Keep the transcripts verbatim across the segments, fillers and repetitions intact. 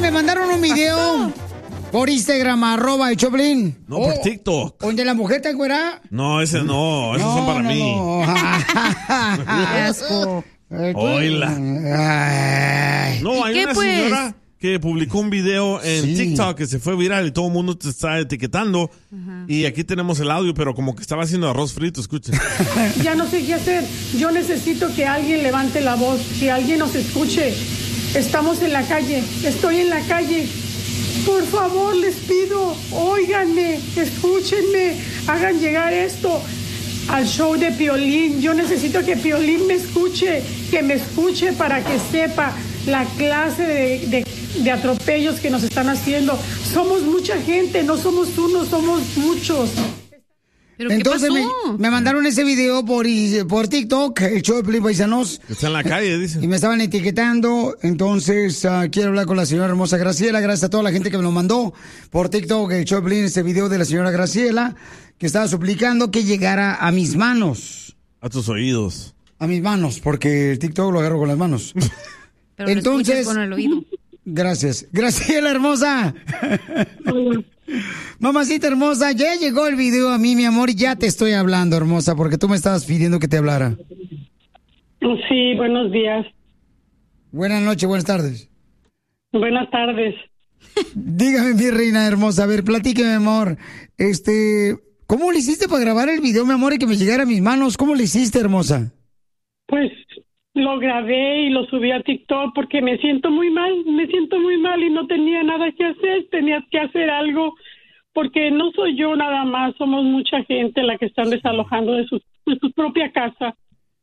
me mandaron un video por Instagram, arroba el Choplin. No, por TikTok. ¿Donde la mujer te encuera? No, ese no, esos son para no, mí. No. Qué asco. Oila. No, hay qué, una pues? señora que publicó un video en Sí. TikTok que se fue viral y todo el mundo te está etiquetando. Uh-huh. Y aquí tenemos el audio, pero como que estaba haciendo arroz frito, escuchen. Ya no sé qué hacer. Yo necesito que alguien levante la voz, que alguien nos escuche. Estamos en la calle, estoy en la calle. Por favor, les pido, óiganme, escúchenme, hagan llegar esto al show de Piolín. Yo necesito que Piolín me escuche, que me escuche para que sepa la clase de, de, de atropellos que nos están haciendo. Somos mucha gente, no somos uno, somos muchos. ¿Pero Entonces qué me, pasó? me mandaron ese video por, por TikTok, el show de Piolín Paisanos. Está en la calle, dice. Y me estaban etiquetando, entonces uh, quiero hablar con la señora hermosa Graciela. Gracias a toda la gente que me lo mandó por TikTok, el show de Piolín, ese video de la señora Graciela, que estaba suplicando que llegara a mis manos. A tus oídos. A mis manos, porque el TikTok lo agarro con las manos. Pero entonces, lo con el oído. Gracias. Graciela hermosa. Mamacita hermosa, ya llegó el video a mí, mi amor, y ya te estoy hablando, hermosa, porque tú me estabas pidiendo que te hablara. Sí, buenos días. Buenas noches, buenas tardes. Buenas tardes. Dígame, mi reina hermosa, a ver, platíqueme, amor. Este, ¿cómo le hiciste para grabar el video, mi amor, y que me llegara a mis manos? ¿Cómo le hiciste, hermosa? Pues lo grabé y lo subí a TikTok porque me siento muy mal, me siento muy mal y no tenía nada que hacer, tenía que hacer algo porque no soy yo nada más, somos mucha gente la que están desalojando de su, de su propia casa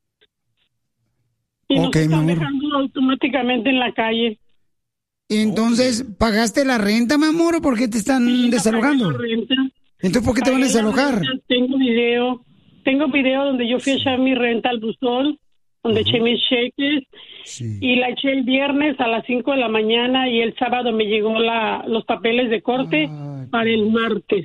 y nos Okay, están mi amor. dejando automáticamente en la calle. Entonces, ¿pagaste la renta, mi amor, o por qué te están Sí, desalojando? pagué la renta. Entonces, ¿por qué te van a Pagué la desalojar? renta, Tengo video, tengo video donde yo fui a echar mi renta al buzón, donde eché mis cheques. Sí. Y la eché el viernes a las cinco de la mañana y el sábado me llegó la, los papeles de corte Ay, para el martes.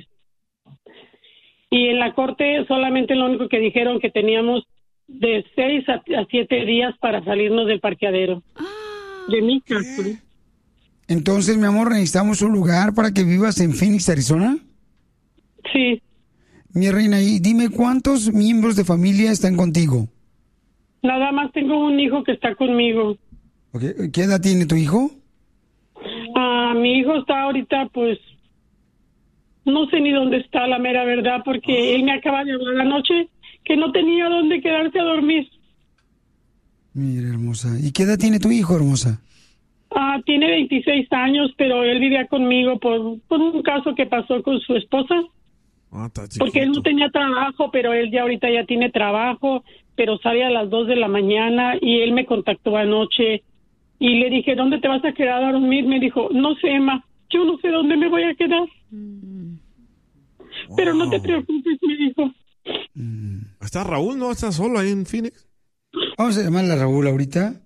Y en la corte solamente lo único que dijeron que teníamos de seis a, a siete días para salirnos del parqueadero de mi casa. Entonces, mi amor, necesitamos un lugar para que vivas en Phoenix, Arizona. Sí, Mi reina, y dime cuántos miembros de familia están contigo. nada más tengo un hijo que está conmigo. Okay. ¿Qué edad tiene tu hijo? Ah, mi hijo está ahorita, pues, no sé ni dónde está, la mera verdad, porque él me acaba de hablar anoche que no tenía dónde quedarse a dormir. Mira, hermosa. ¿Y qué edad tiene tu hijo, hermosa? Ah, tiene veintiséis años, pero él vivía conmigo por, por un caso que pasó con su esposa, Ah, está chiquito. porque él no tenía trabajo, pero él ya ahorita ya tiene trabajo, pero sale a las dos de la mañana y él me contactó anoche y le dije, ¿dónde te vas a quedar a dormir? Me dijo, no sé, Emma, yo no sé dónde me voy a quedar. Pero no te preocupes, me dijo. ¿Está Raúl? ¿No está solo ahí en Phoenix? Vamos a llamarle a Raúl ahorita.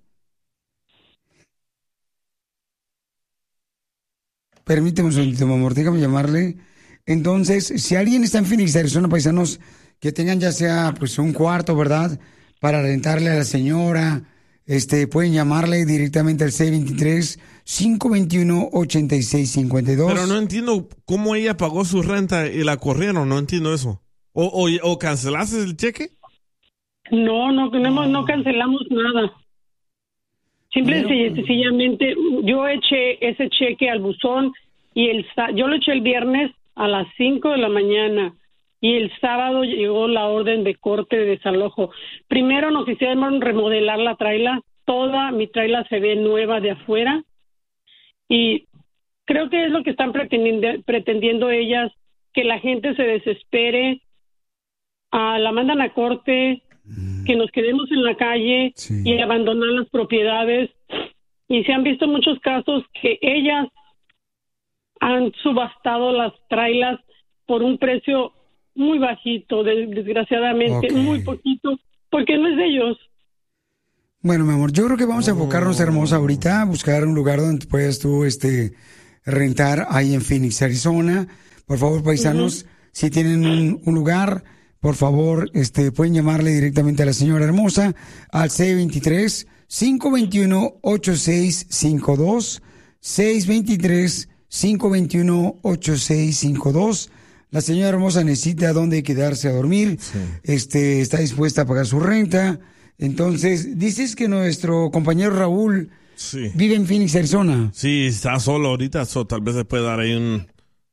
Permíteme un segundito, mi amor, déjame llamarle. Entonces, si alguien está en Phoenix, Arizona, paisanos, que tengan ya sea pues un cuarto, ¿verdad? Para rentarle a la señora, este, pueden llamarle directamente al seis dos tres, cinco dos uno, ocho seis cinco dos. Pero no entiendo cómo ella pagó su renta y la corrieron, no entiendo eso. ¿O, o, o cancelaste el cheque? No, no, no, hemos- no cancelamos nada. Simple y sencillamente, yo eché ese cheque al buzón y el sa- yo lo eché el viernes a las cinco de la mañana y el sábado llegó la orden de corte de desalojo. Primero nos hicieron remodelar la traila, toda mi traila se ve nueva de afuera y creo que es lo que están pretendiendo, pretendiendo ellas, que la gente se desespere, ah, la mandan a corte, que nos quedemos en la calle Sí. y abandonar las propiedades. Y se han visto muchos casos que ellas han subastado las trailas por un precio muy bajito, de- desgraciadamente, Ok. muy poquito, porque no es de ellos. Bueno, mi amor, yo creo que vamos a enfocarnos, hermosa, ahorita a buscar un lugar donde puedas tú este, rentar ahí en Phoenix, Arizona. Por favor, paisanos, si tienen un, un lugar, por favor, este, pueden llamarle directamente a la señora hermosa al seis dos tres, cinco dos uno, ocho seis cinco dos, seis dos tres, cinco dos uno, ocho seis cinco dos. La señora hermosa necesita dónde quedarse a dormir. Sí. Este, está dispuesta a pagar su renta. Entonces, dices que nuestro compañero Raúl Sí. vive en Phoenix, Arizona. Sí, está solo ahorita, so, tal vez le puede dar ahí un...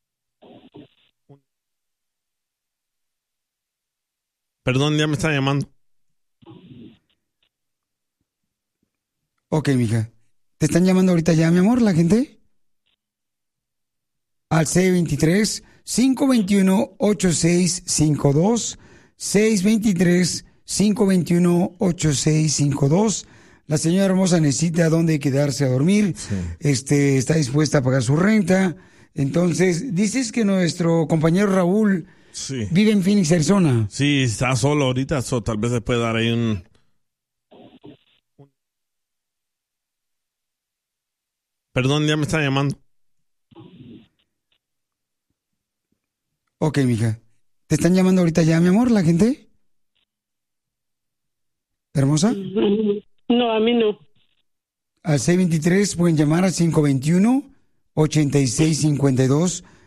Perdón, ya me está llamando. Ok, mija. ¿Te están llamando ahorita ya, mi amor, la gente? Al seis dos tres, cinco dos uno, ocho seis cinco dos. seis dos tres, cinco dos uno, ocho seis cinco dos. La señora hermosa necesita dónde quedarse a dormir. Sí. Este, está dispuesta a pagar su renta. Entonces, dices que nuestro compañero Raúl Sí. vive en Phoenix, Arizona. Sí, está solo ahorita, so, tal vez le puede dar ahí un... Perdón, ya me está llamando. Ok, mija. ¿Te están llamando ahorita ya, mi amor, la gente? ¿Hermosa? No, a mí no. Al seis dos tres pueden llamar al cinco dos uno, ocho seis cinco dos.